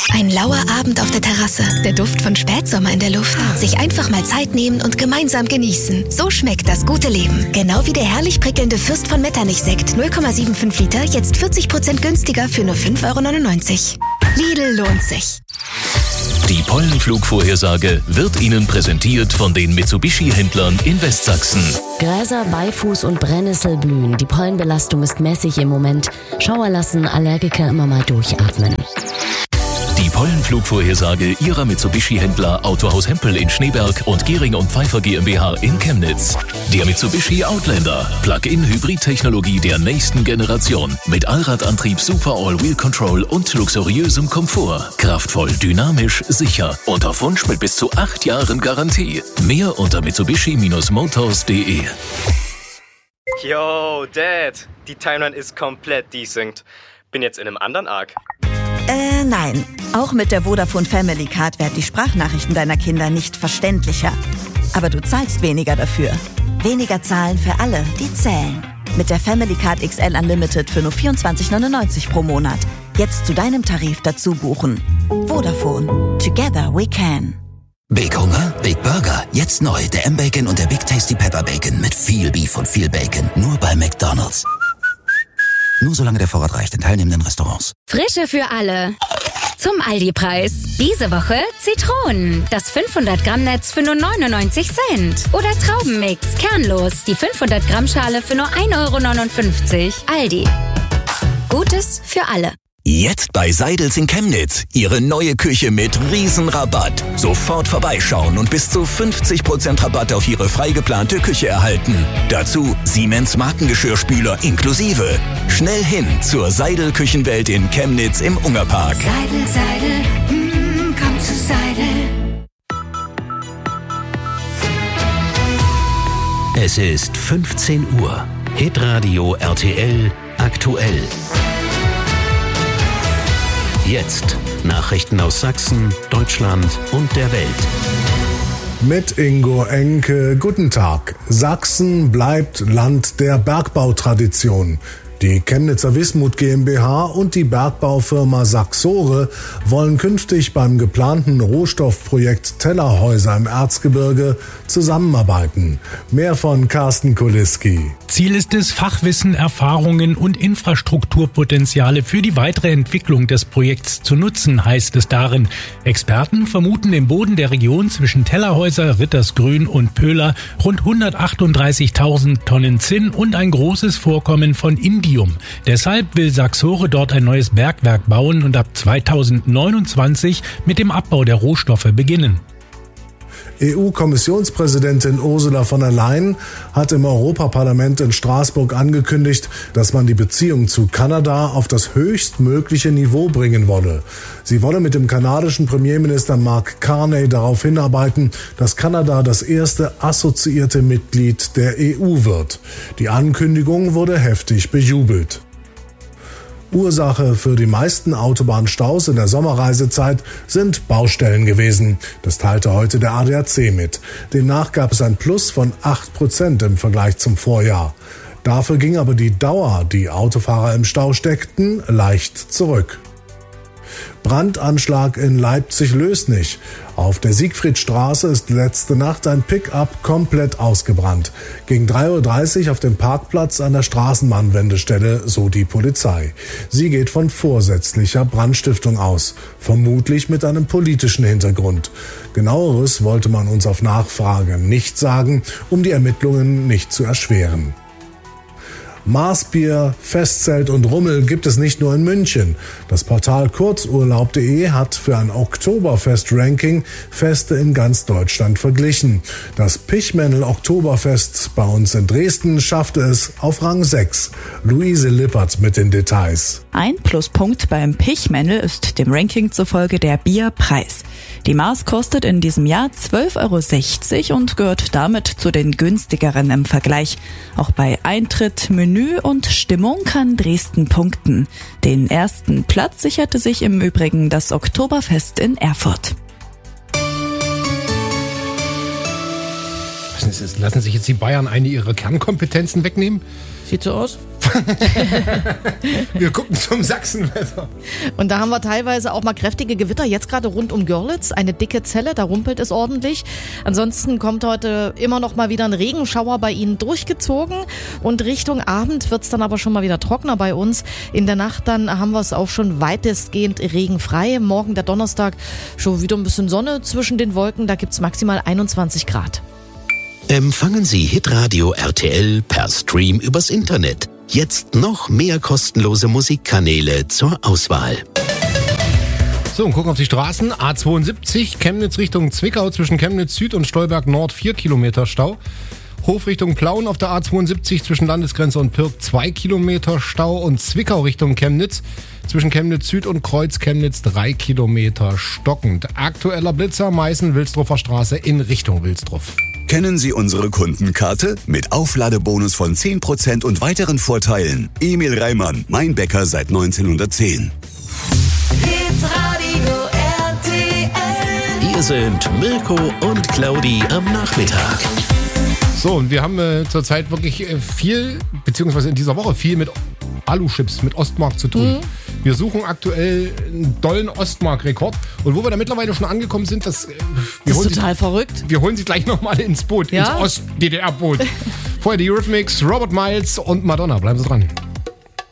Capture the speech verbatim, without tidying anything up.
Ein lauer Abend auf der Terrasse, der Duft von Spätsommer in der Luft. Sich einfach mal Zeit nehmen und gemeinsam genießen. So schmeckt das gute Leben. Genau wie der herrlich prickelnde Fürst von Metternich-Sekt, null Komma fünfundsiebzig Liter, jetzt vierzig Prozent günstiger für nur fünf Euro neunundneunzig. Lidl lohnt sich. Die Pollenflugvorhersage wird Ihnen präsentiert von den Mitsubishi-Händlern in Westsachsen. Gräser, Beifuß und Brennnessel blühen. Die Pollenbelastung ist mäßig im Moment. Schauer lassen Allergiker immer mal durchatmen. Die Pollenflugvorhersage Ihrer Mitsubishi-Händler Autohaus Hempel in Schneeberg und Gehring und Pfeiffer GmbH in Chemnitz. Der Mitsubishi Outlander, Plug-in-Hybrid-Technologie der nächsten Generation. Mit Allradantrieb, Super All-Wheel Control und luxuriösem Komfort. Kraftvoll, dynamisch, sicher und auf Wunsch mit bis zu acht Jahren Garantie. Mehr unter mitsubishi Bindestrich motors punkt de. Yo, Dad, die Timeline ist komplett desynced. Bin jetzt in einem anderen Arc. Äh, nein. Auch mit der Vodafone Family Card werden die Sprachnachrichten deiner Kinder nicht verständlicher. Aber du zahlst weniger dafür. Weniger zahlen für alle, die zählen. Mit der Family Card X L Unlimited für nur vierundzwanzig neunundneunzig pro Monat. Jetzt zu deinem Tarif dazu buchen. Vodafone. Together we can. Big Hunger? Big Burger. Jetzt neu. Der M-Bacon und der Big Tasty Pepper Bacon. Mit viel Beef und viel Bacon. Nur bei McDonald's. Nur solange der Vorrat reicht in teilnehmenden Restaurants. Frische für alle. Zum Aldi-Preis. Diese Woche Zitronen. Das fünfhundert Gramm Netz für nur neunundneunzig Cent. Oder Traubenmix, kernlos. Die fünfhundert Gramm Schale für nur ein Euro neunundfünfzig. Aldi. Gutes für alle. Jetzt bei Seidels in Chemnitz. Ihre neue Küche mit Riesenrabatt. Sofort vorbeischauen und bis zu fünfzig Prozent Rabatt auf Ihre frei geplante Küche erhalten. Dazu Siemens Markengeschirrspüler inklusive. Schnell hin zur Seidel Küchenwelt in Chemnitz im Ungerpark. Seidel, Seidel, mm, komm zu Seidel. Es ist fünfzehn Uhr. Hitradio R T L aktuell. Jetzt Nachrichten aus Sachsen, Deutschland und der Welt. Mit Ingo Enke, guten Tag. Sachsen bleibt Land der Bergbautradition. Die Chemnitzer Wismut GmbH und die Bergbaufirma Saxore wollen künftig beim geplanten Rohstoffprojekt Tellerhäuser im Erzgebirge zusammenarbeiten. Mehr von Carsten Kuliski. Ziel ist es, Fachwissen, Erfahrungen und Infrastrukturpotenziale für die weitere Entwicklung des Projekts zu nutzen, heißt es darin. Experten vermuten im Boden der Region zwischen Tellerhäuser, Rittersgrün und Pöhler rund hundertachtunddreißigtausend Tonnen Zinn und ein großes Vorkommen von Indium. Deshalb will Saxore dort ein neues Bergwerk bauen und ab zweitausendneunundzwanzig mit dem Abbau der Rohstoffe beginnen. E U-Kommissionspräsidentin Ursula von der Leyen hat im Europaparlament in Straßburg angekündigt, dass man die Beziehung zu Kanada auf das höchstmögliche Niveau bringen wolle. Sie wolle mit dem kanadischen Premierminister Mark Carney darauf hinarbeiten, dass Kanada das erste assoziierte Mitglied der E U wird. Die Ankündigung wurde heftig bejubelt. Ursache für die meisten Autobahnstaus in der Sommerreisezeit sind Baustellen gewesen. Das teilte heute der A D A C mit. Demnach gab es ein Plus von acht Prozent im Vergleich zum Vorjahr. Dafür ging aber die Dauer, die Autofahrer im Stau steckten, leicht zurück. Brandanschlag in Leipzig-Lößnich. Auf der Siegfriedstraße ist letzte Nacht ein Pickup komplett ausgebrannt. Gegen drei Uhr dreißig auf dem Parkplatz an der Straßenbahnwendestelle, so die Polizei. Sie geht von vorsätzlicher Brandstiftung aus, vermutlich mit einem politischen Hintergrund. Genaueres wollte man uns auf Nachfrage nicht sagen, um die Ermittlungen nicht zu erschweren. Marsbier, Festzelt und Rummel gibt es nicht nur in München. Das Portal kurzurlaub punkt de hat für ein Oktoberfest-Ranking Feste in ganz Deutschland verglichen. Das Pichmännel Oktoberfest bei uns in Dresden schaffte es auf Rang sechs. Luise Lippert mit den Details. Ein Pluspunkt beim Pichmännel ist dem Ranking zufolge der Bierpreis. Die Mars kostet in diesem Jahr zwölf Euro sechzig und gehört damit zu den günstigeren im Vergleich. Auch bei Eintritt, Menü und Stimmung kann Dresden punkten. Den ersten Platz sicherte sich im Übrigen das Oktoberfest in Erfurt. Lassen sich jetzt die Bayern eine ihrer Kernkompetenzen wegnehmen? Sieht so aus. Wir gucken zum Sachsenwetter. Und da haben wir teilweise auch mal kräftige Gewitter, jetzt gerade rund um Görlitz, eine dicke Zelle, da rumpelt es ordentlich. Ansonsten kommt heute immer noch mal wieder ein Regenschauer bei Ihnen durchgezogen und Richtung Abend wird es dann aber schon mal wieder trockener bei uns. In der Nacht dann haben wir es auch schon weitestgehend regenfrei. Morgen der Donnerstag schon wieder ein bisschen Sonne zwischen den Wolken, da gibt es maximal einundzwanzig Grad. Empfangen Sie Hitradio R T L per Stream übers Internet. Jetzt noch mehr kostenlose Musikkanäle zur Auswahl. So, und gucken auf die Straßen. A zweiundsiebzig, Chemnitz Richtung Zwickau, zwischen Chemnitz Süd und Stolberg Nord vier Kilometer Stau. Hof Richtung Plauen auf der A zweiundsiebzig zwischen Landesgrenze und Pirk zwei Kilometer Stau. Und Zwickau Richtung Chemnitz zwischen Chemnitz Süd und Kreuz Chemnitz drei Kilometer stockend. Aktueller Blitzer Meißen-Wilsdruffer Straße in Richtung Wilsdruff. Kennen Sie unsere Kundenkarte? Mit Aufladebonus von zehn Prozent und weiteren Vorteilen. Emil Reimann, mein Bäcker seit neunzehnhundertzehn. Hitradio R T L. Hier sind Mirko und Claudi am Nachmittag. So, und wir haben äh, zurzeit wirklich äh, viel, beziehungsweise in dieser Woche viel mit Alu-Chips, mit Ostmark zu tun. Mhm. Wir suchen aktuell einen dollen Ostmark-Rekord. Und wo wir da mittlerweile schon angekommen sind, das, äh, wir das ist total sie, verrückt. Wir holen sie gleich nochmal ins Boot, ja? ins Ost-D D R-Boot. Vorher die Eurythmics, Robert Miles und Madonna. Bleiben Sie dran.